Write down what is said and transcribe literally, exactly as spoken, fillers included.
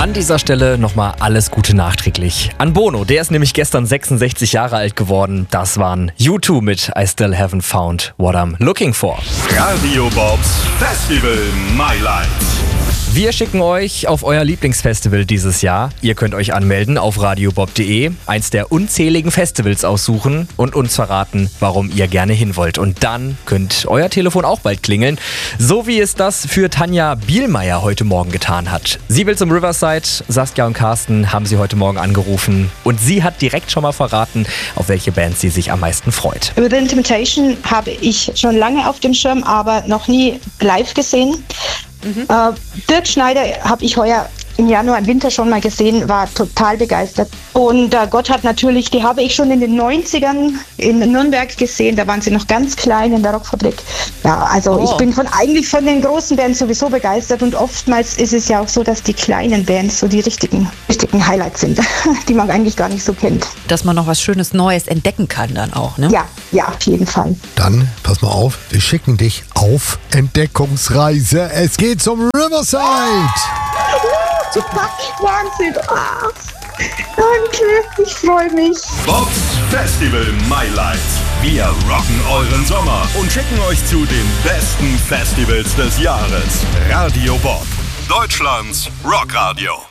An dieser Stelle nochmal alles Gute nachträglich an Bono. Der ist nämlich gestern sechsundsechzig Jahre alt geworden. Das waren U zwei mit I Still Haven't Found What I'm Looking For. Radio Bobs Festival My Life. Wir schicken euch auf euer Lieblingsfestival dieses Jahr. Ihr könnt euch anmelden auf radiobob punkt de, eins der unzähligen Festivals aussuchen und uns verraten, warum ihr gerne hin wollt. Und dann könnt euer Telefon auch bald klingeln, so wie es das für Tanja Bielmeier heute Morgen getan hat. Sie will zum Riverside, Saskia und Carsten haben sie heute Morgen angerufen und sie hat direkt schon mal verraten, auf welche Band sie sich am meisten freut. Within Temptation habe ich schon lange auf dem Schirm, aber noch nie live gesehen. Mhm. Äh, Dirk Schneider habe ich heuer im Januar, im Winter schon mal gesehen, war total begeistert. Und äh, Gotthard natürlich, die habe ich schon in den neunzigern in Nürnberg gesehen, da waren sie noch ganz klein in der Rockfabrik. Ja, also oh. ich bin von eigentlich von den großen Bands sowieso begeistert und oftmals ist es ja auch so, dass die kleinen Bands so die richtigen, richtigen Highlights sind, die man eigentlich gar nicht so kennt. Dass man noch was Schönes Neues entdecken kann dann auch, ne? Ja, ja, auf jeden Fall. Dann, pass mal auf, wir schicken dich auf Entdeckungsreise. Es geht zum Riverside. Super, Wahnsinn. Ah, danke, ich freue mich. Bobs Festival My Life. Wir rocken euren Sommer und schicken euch zu den besten Festivals des Jahres. Radio Bob, Deutschlands Rockradio.